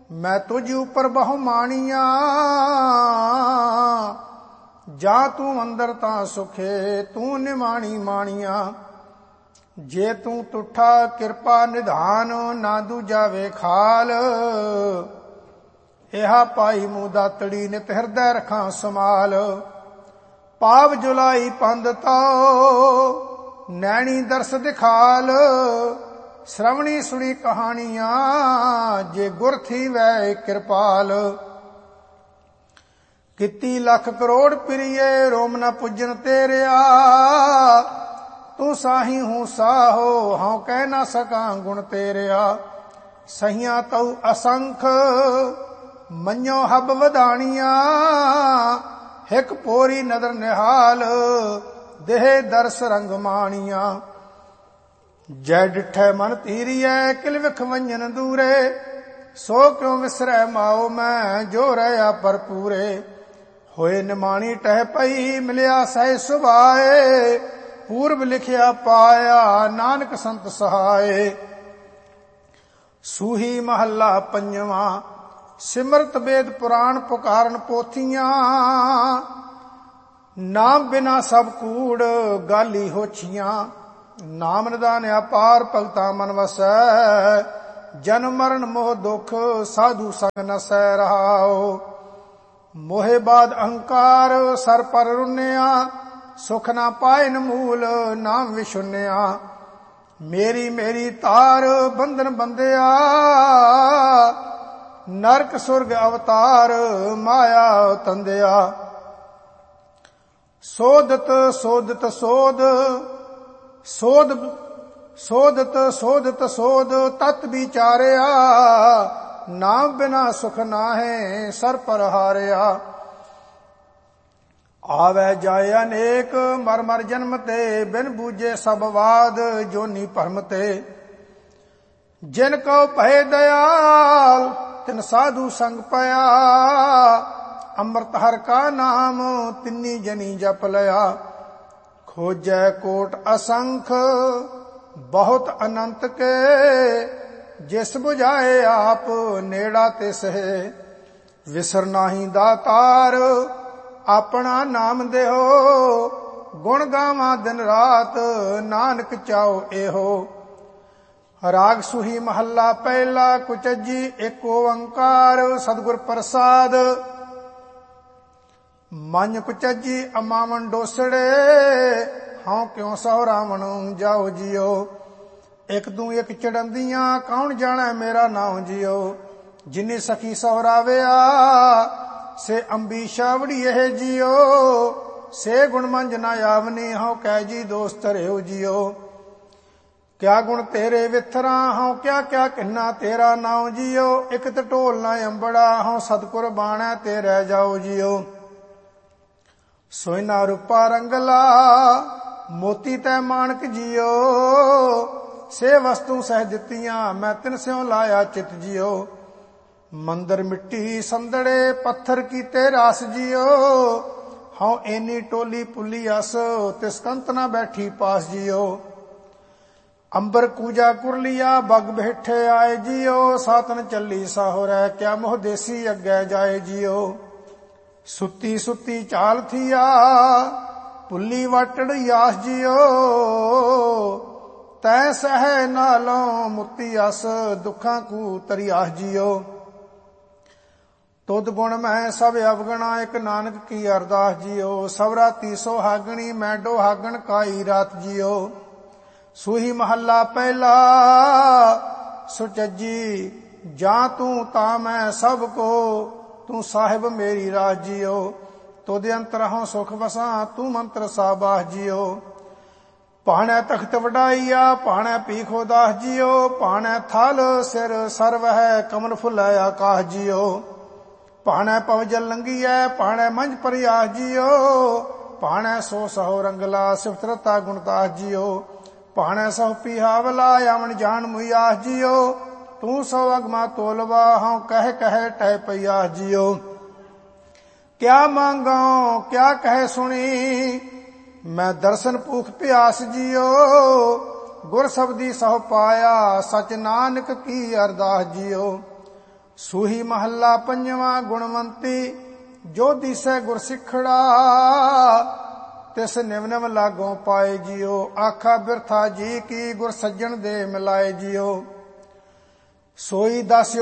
मैं तुझ ऊपर बहु माणिया, जा तू अंदर ता सुखे तू निमाणी माणिया। जे तू तुठा किरपा निधान, ना दूजा वे खाल। इहा पाई मूँ दातड़ी नित हृदय रखां समाल। पाव जुलाई पंद ताओ, नैणी दर्श दिखाल। श्रवणी सुनी कहानियां, जे गुर थी वै किरपाल। किती लख करोड़ प्रिये, रोम न पुजन तेरिया। तू साही हूँ साहो, हाँ कह ना सकां गुण तेरिया। सहियां तऊ असंख, मन्यो हब वधाणिया। हिक पोरी नदर निहाल, देह दर्श रंग माणिया। जै डिठै मन तीरियै, किल विख वंजन दूरे। सो क्यों विसरै माओ मैं, जो रहा भरपूरे। होए निमाणी टह पई, मिलिया सह सुभाए। पूर्व लिखिया पाया, नानक संत सहाय। सूही महला पंजवा। सिमरत वेद पुराण पुकारन पोथियां। नाम बिना सब कूड़, गाली होछियां। नाम निदान अपार, भगता मन वसै। जन्म मरण मोह दुख, साधु संग नसै रहाओ। मोहे बाद अहंकार, सर पर रुनिया। सुख ना पाए न मूल, नाम विशुन्या। मेरी मेरी तार, बंधन बंदिया। नरक सुरग अवतार, माया तंदिया। सोदत सोदत सोद, सोद सोदत सोदत सोद, तत विचारिया। नाम बिना सुख नाहे, सर पर हारिया। आवे जाए अनेक, मर मर जन्म ते। बिन बूझे सब वाद, जोनी भरम ते। जिन को भय दयाल, तिन साधु संग पया। अमृत हर का नाम, तिन्नी जनी जप लया। खोजै कोट असंख, बहुत अनंत के। जिस बुझाए आप, नेड़ा तिस है। विसर नाही दातार, अपना नाम देहो। गुण गावां दिन रात, नानक चाओ एहो। राग सुही महला पहला। कुचजी एक ओंकार, सतगुर प्रसाद। मन कुचजी अमावन डोसड़े, हाँ क्यों सौ रावण जाओ जियो। एक दू एक चढ़ंदियां, कौन जाने मेरा नाम जियो। जिन्नी सखी सहराविया, से अंबी शावड़ी है जियो। से गुण मंज ना आवनी, हाँ कह जी दोस्त रेहो जियो। क्या गुण तेरे विथरा, हाँ क्या क्या किन्ना तेरा नाम जियो। एक टोल ना अंबड़ा, हाँ सतगुर बाणै ते रह जाओ जियो। सोयना रूपा रंगला, मोती तै माणक जियो। से वस्तु सह दित्तियां, मैं तिन स्यों लाया चित जियो। मंदिर मिट्टी संदड़े, पत्थर कीते रास जियो। हाँ एनी टोली पुली अस, तिसकंत ना बैठी पास जियो। अंबर कूजा कुरलिया, बग बैठे आए जियो। सातन चली साहो रह, क्या मोह देसी अगे जाए जियो। सुती सुती चाल थिया, पुली वाटड़ यास जियो। तै सह नालों मुक्ति अस, दुखां कू तरियास जियो। तुद गुण मैं सब अवगणा, एक नानक की अरदास जियो। सब राती सोहागणी, मैं डोहागण काई रात जियो। सूही महला पहला। सुचजी जा तू ता मैं सब को, तू साहिब मेरी राज जियो। तुद अंतर हों सुख वसा, तू मंत्र साबाह जियो। पाणै तख्त वडाइया, पाणै पीखो दास जियो। पाणै थल सिर सर्व है, कमल फुलै आकाश जियो। पाणै पवजल लंघियै, पाणै मंझ परियास जियो। पाणै सो सहो रंगला, सिफतरता गुणतास जियो। पाणै सहो पिहावला, आवन जान मुयास जियो। तू सो अगमा तोलवा, हाँ कह कह टह पयास जियो। क्या मांगो क्या कह सुनी, मैं दर्शन भूख प्यास जियो। गुर शब्दी सह पाया, सच नानक की अरदास जियो। ਸੂਹੀ ਮਹੱਲਾ ਪੰਜਵਾਂ। ਗੁਣਵੰਤੀ ਜੋ ਦਿਸੈ ਗੁਰ ਸਿੱਖੜਾ, ਤਿਸ ਨਿਵ ਨਿਵ ਲਾਗੋਂ ਪਾਏ ਜਿਉ। ਆਖਾ ਬਿਰਥਾ ਜੀ ਕੀ ਗੁਰ ਸੱਜਣ ਦੇ ਮਿਲਾਏ ਜਿਉ। ਸੋਈ ਦਸ